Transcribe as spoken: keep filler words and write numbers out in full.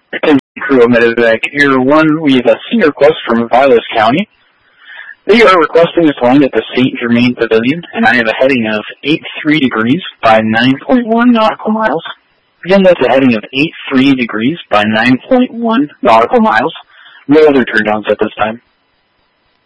And crew of Medevac Air one, we have a senior request from Vilas County. They are requesting us to land at the Saint Germain Pavilion, and I have a heading of eighty-three degrees by nine point one nautical miles. Again, that's a heading of eighty-three degrees by nine point one nautical miles. No other turndowns at this time.